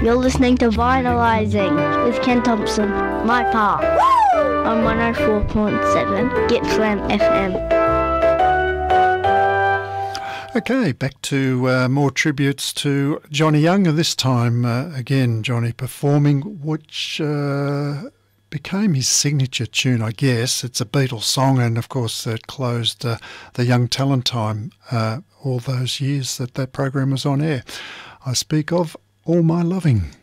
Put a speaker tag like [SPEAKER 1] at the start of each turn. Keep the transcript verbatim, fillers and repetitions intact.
[SPEAKER 1] You're listening to Vitalising with Ken Thompson, my pa, on one oh four point seven Gippsland F M.
[SPEAKER 2] Okay, back to uh, more tributes to Johnny Young, and this time, uh, again, Johnny performing, which uh, became his signature tune, I guess. It's a Beatles song, and of course it closed uh, the Young Talent Time uh, all those years that that program was on air. I speak of All My Loving.